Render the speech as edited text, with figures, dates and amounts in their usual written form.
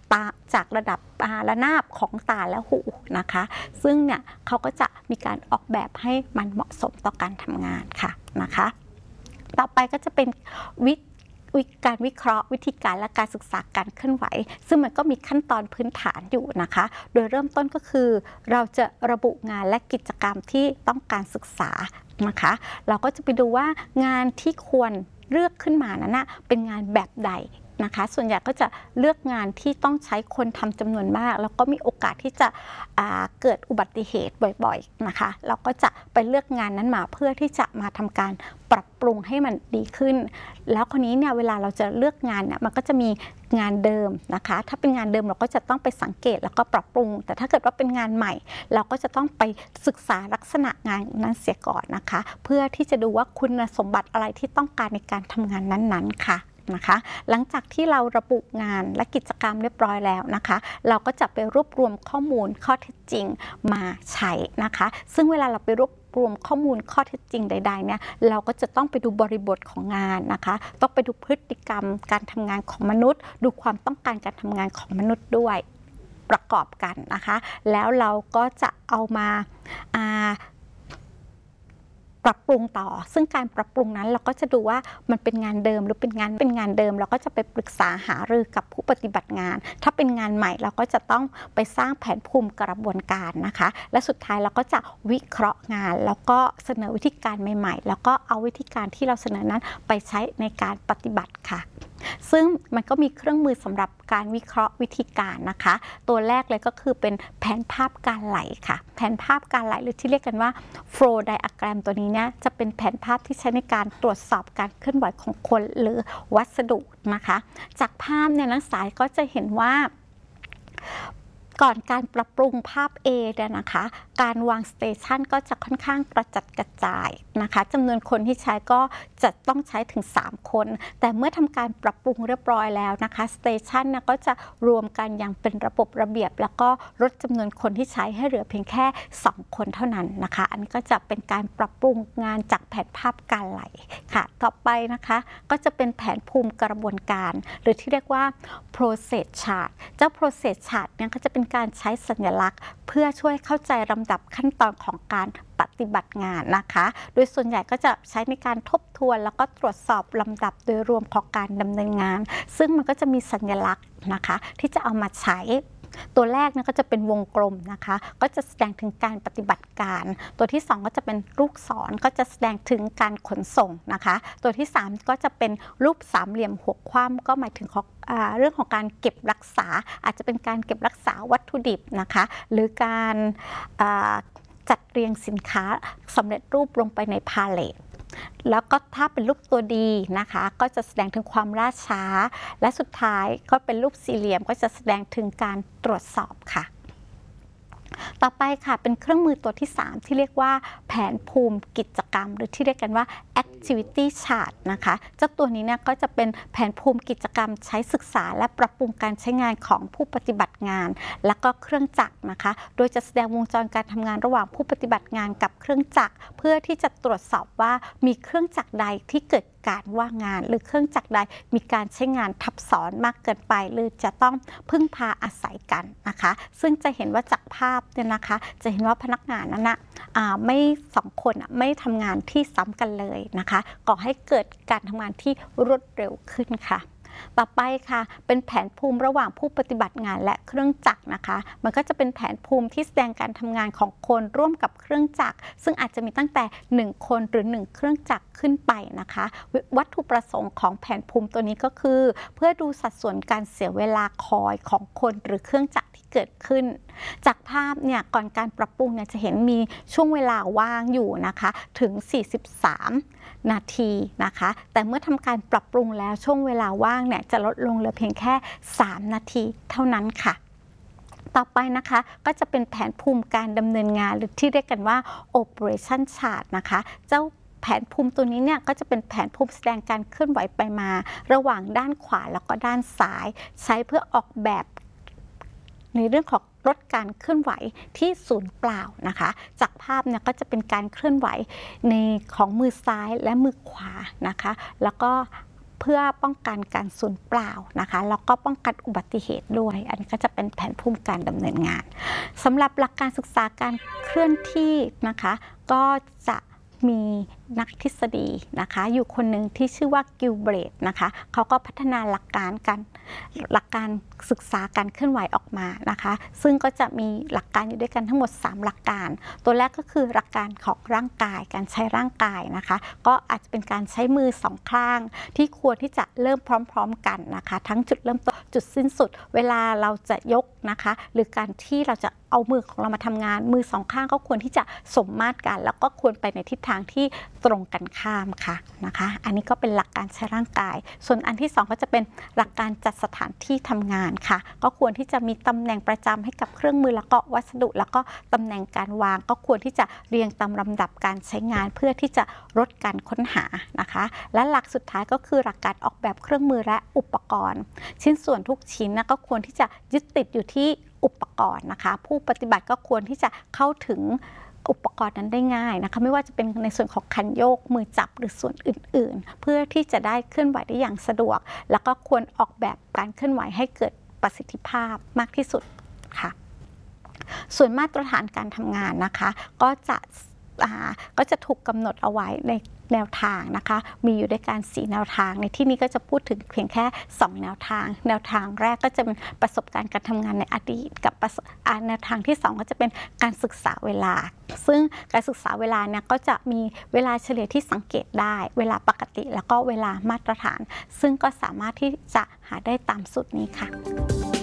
ตาจากระดับระนาบของตาและหูนะคะซึ่งเนี่ยเขาก็จะมีการออกแบบให้มันเหมาะสมต่อการทำงานค่ะนะคะต่อไปก็จะเป็นการวิเคราะห์วิธีการและการศึกษาการเคลื่อนไหวซึ่งมันก็มีขั้นตอนพื้นฐานอยู่นะคะโดยเริ่มต้นก็คือเราจะระบุงานและกิจกรรมที่ต้องการศึกษานะคะเราก็จะไปดูว่างานที่ควรเลือกขึ้นมานั้นนะเป็นงานแบบใดนะคะส่วนใหญ่ก็จะเลือกงานที่ต้องใช้คนทำจำนวนมากแล้วก็มีโอกาสที่จะเกิดอุบัติเหตุบ่อยๆนะคะเราก็จะไปเลือกงานนั้นมาเพื่อที่จะมาทำการปรับปรุงให้มันดีขึ้นแล้วคนนี้เนี่ยเวลาเราจะเลือกงานเนี่ยมันก็จะมีงานเดิมนะคะถ้าเป็นงานเดิมเราก็จะต้องไปสังเกตแล้วก็ปรับปรุงแต่ถ้าเกิดว่าเป็นงานใหม่เราก็จะต้องไปศึกษาลักษณะงานนั้นเสียก่อนนะคะเพื่อที่จะดูว่าคุณสมบัติอะไรที่ต้องการในการทำงานนั้นๆค่ะนะคะหลังจากที่เราระบุงานและกิจกรรมเรียบร้อยแล้วนะคะเราก็จะไปรวบรวมข้อมูลข้อเท็จจริงมาใช้นะคะซึ่งเวลาเราไปรวบรวมข้อมูลข้อเท็จจริงใดๆเนี่ยเราก็จะต้องไปดูบริบทของงานนะคะต้องไปดูพฤติกรรมการทำงานของมนุษย์ดูความต้องการการทำงานของมนุษย์ด้วยประกอบกันนะคะแล้วเราก็จะเอามาปรับปรุงต่อซึ่งการปรับปรุงนั้นเราก็จะดูว่ามันเป็นงานเดิมหรือเป็นงานเดิมเราก็จะไปปรึกษาหารือกับผู้ปฏิบัติงานถ้าเป็นงานใหม่เราก็จะต้องไปสร้างแผนภูมิกระบวนการนะคะและสุดท้ายเราก็จะวิเคราะห์งานแล้วก็เสนอวิธีการใหม่ๆแล้วก็เอาวิธีการที่เราเสนอนั้นไปใช้ในการปฏิบัติค่ะซึ่งมันก็มีเครื่องมือสำหรับการวิเคราะห์วิธีการนะคะตัวแรกเลยก็คือเป็นแผนภาพการไหลค่ะแผนภาพการไหลหรือที่เรียกกันว่า flow diagram ตัวนี้เนี่ยจะเป็นแผนภาพที่ใช้ในการตรวจสอบการเคลื่อนไหวของคนหรือวัสดุนะคะจากภาพเนี่ยนักศึกษาก็จะเห็นว่าก่อนการปรับปรุงภาพ A เนี่ยนะคะการวางสเตชันก็จะค่อนข้างกระจัดกระจายนะคะจำนวนคนที่ใช้ก็จะต้องใช้ถึง3คนแต่เมื่อทำการปรับปรุงเรียบร้อยแล้วนะคะสเตชันก็จะรวมกันอย่างเป็นระบบระเบียบแล้วก็ลดจำนวนคนที่ใช้ให้เหลือเพียงแค่2คนเท่านั้นนะคะอันนี้ก็จะเป็นการปรับปรุงงานจากแผนภาพการไหลค่ะต่อไปนะคะก็จะเป็นแผนภูมิกระบวนการหรือที่เรียกว่า process chart เจ้า process chart เนี่ยก็จะเป็นการใช้สัญลักษณ์เพื่อช่วยเข้าใจลำดับขั้นตอนของการปฏิบัติงานนะคะโดยส่วนใหญ่ก็จะใช้ในการทบทวนแล้วก็ตรวจสอบลำดับโดยรวมของการดำเนินงานซึ่งมันก็จะมีสัญลักษณ์นะคะที่จะเอามาใช้ตัวแรกก็จะเป็นวงกลมนะคะก็จะแสดงถึงการปฏิบัติการตัวที่2ก็จะเป็นลูกศรก็จะแสดงถึงการขนส่งนะคะตัวที่3ก็จะเป็นรูปสามเหลี่ยมหัวคว่ำก็หมายถึงเรื่องของการเก็บรักษาอาจจะเป็นการเก็บรักษาวัตถุดิบนะคะหรือการจัดเรียงสินค้าสำเร็จรูปลงไปในพาเลทแล้วก็ถ้าเป็นรูปตัวดีนะคะก็จะแสดงถึงความล่าช้าและสุดท้ายก็เป็นรูปสี่เหลี่ยมก็จะแสดงถึงการตรวจสอบค่ะต่อไปค่ะเป็นเครื่องมือตัวที่3ที่เรียกว่าแผนภูมิกิจกรรมหรือที่เรียกกันว่า activity chart นะคะเจ้าตัวนี้เนี่ยก็จะเป็นแผนภูมิกิจกรรมใช้ศึกษาและปรับปรุงการใช้งานของผู้ปฏิบัติงานและก็เครื่องจักรนะคะโดยจะแสดงวงจรการทำงานระหว่างผู้ปฏิบัติงานกับเครื่องจักรเพื่อที่จะตรวจสอบว่ามีเครื่องจักรใดที่เกิดการว่างงานหรือเครื่องจักรใดมีการใช้งานทับซ้อนมากเกินไปหรือจะต้องพึ่งพาอาศัยกันนะคะซึ่งจะเห็นว่าจากภาพเนี่ยนะคะจะเห็นว่าพนักงานนั้นไม่2คนไม่ทำงานที่ซ้ำกันเลยนะคะก่อให้เกิดการทำงานที่รวดเร็วขึ้นค่ะต่อไปค่ะเป็นแผนภูมิระหว่างผู้ปฏิบัติงานและเครื่องจักรนะคะมันก็จะเป็นแผนภูมิที่แสดงการทำงานของคนร่วมกับเครื่องจักรซึ่งอาจจะมีตั้งแต่1คนหรือ1เครื่องจักรขึ้นไปนะคะวัตถุประสงค์ของแผนภูมิตัวนี้ก็คือเพื่อดูสัดส่วนการเสียเวลาคอยของคนหรือเครื่องจักรที่เกิดขึ้นจากภาพเนี่ยก่อนการปรับปรุงเนี่ยจะเห็นมีช่วงเวลาว่างอยู่นะคะถึง43นาทีนะคะแต่เมื่อทำการปรับปรุงแล้วช่วงเวลาว่างเนี่ยจะลดลงเหลือเพียงแค่3นาทีเท่านั้นค่ะต่อไปนะคะก็จะเป็นแผนภูมิการดำเนินงานหรือที่เรียกกันว่า operation chart นะคะเจ้าแผนภูมิตัวนี้เนี่ยก็จะเป็นแผนภูมิแสดงการเคลื่อนไหวไปมาระหว่างด้านขวาแล้วก็ด้านซ้ายใช้เพื่อออกแบบในเรื่องของลดการเคลื่อนไหวที่ศูนย์เปล่านะคะจากภาพเนี่ยก็จะเป็นการเคลื่อนไหวในของมือซ้ายและมือขวานะคะแล้วก็เพื่อป้องกันการสูญเปล่านะคะแล้วก็ป้องกันอุบัติเหตุด้วยอันนี้ก็จะเป็นแผนภูมิการดำเนินงานสำหรับหลักการศึกษาการเคลื่อนที่นะคะก็จะมีนักทฤษฎีนะคะอยู่คนหนึ่งที่ชื่อว่ากิลเบรตนะคะเขาก็พัฒนาหลักการศึกษาการเคลื่อนไหวออกมานะคะซึ่งก็จะมีหลักการอยู่ด้วยกันทั้งหมด3หลักการตัวแรกก็คือหลักการของร่างกายการใช้ร่างกายนะคะก็อาจจะเป็นการใช้มือ2ข้างที่ควรที่จะเริ่มพร้อมๆกันนะคะทั้งจุดเริ่มต้นจุดสิ้นสุดเวลาเราจะยกนะคะหรือการที่เราจะเอามือของเรามาทำงานมือ2ข้างก็ควรที่จะสมมาตรกันแล้วก็ควรไปในทิศทางที่ตรงกันข้ามค่ะนะคะอันนี้ก็เป็นหลักการใช้ร่างกายส่วนอันที่2ก็จะเป็นหลักการจัดสถานที่ทำงานค่ะก็ควรที่จะมีตำแหน่งประจำให้กับเครื่องมือแล้วก็วัสดุแล้วก็ตำแหน่งการวางก็ควรที่จะเรียงตามลำดับการใช้งานเพื่อที่จะลดการค้นหานะคะและหลักสุดท้ายก็คือหลักการออกแบบเครื่องมือและอุปกรณ์ชิ้นส่วนทุกชิ้นนะก็ควรที่จะยึดติดอยู่ที่อุปกรณ์นะคะผู้ปฏิบัติก็ควรที่จะเข้าถึงอุปกรณ์นั้นได้ง่ายนะคะไม่ว่าจะเป็นในส่วนของคันโยกมือจับหรือส่วนอื่นๆเพื่อที่จะได้เคลื่อนไหวได้อย่างสะดวกแล้วก็ควรออกแบบการเคลื่อนไหวให้เกิดประสิทธิภาพมากที่สุดค่ะส่วนมาตรฐานการทำงานนะคะก็จะถูกกำหนดเอาไว้ในแนวทางนะคะมีอยู่ด้วยกัน4แนวทางในที่นี้ก็จะพูดถึงเพียงแค่2แนวทางแรกก็จะเป็นประสบการณ์การทำงานในอดีตกับแนวทางที่2ก็จะเป็นการศึกษาเวลาซึ่งการศึกษาเวลาเนี่ยก็จะมีเวลาเฉลี่ยที่สังเกตได้เวลาปกติแล้วก็เวลามาตรฐานซึ่งก็สามารถที่จะหาได้ตามสูตรนี้ค่ะ